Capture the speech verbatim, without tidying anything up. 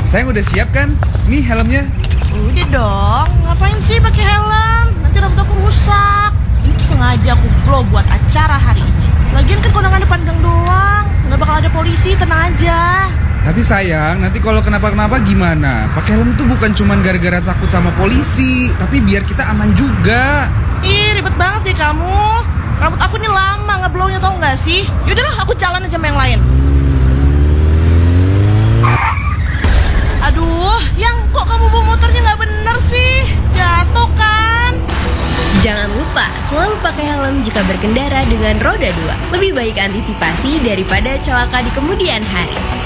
Sayang udah siap kan? Nih helmnya. Udah dong, ngapain sih pakai helm? Nanti rambut aku rusak. Ini tuh sengaja aku blow buat acara hari ini. Lagian kan kondangan depan gang doang, nggak bakal ada polisi, tenang aja. Tapi sayang, nanti kalau kenapa-kenapa gimana? Pakai helm itu bukan cuma gara-gara takut sama polisi, tapi biar kita aman juga. Ih, ribet banget deh kamu. Rambut aku nih lama ngeblownya, tau nggak sih? Yaudahlah, aku jalan aja sama yang lain. Aduh, yang kok kamu bawa motornya nggak bener sih? Jatuh kan? Jangan lupa selalu pakai helm jika berkendara dengan roda dua. Lebih baik antisipasi daripada celaka di kemudian hari.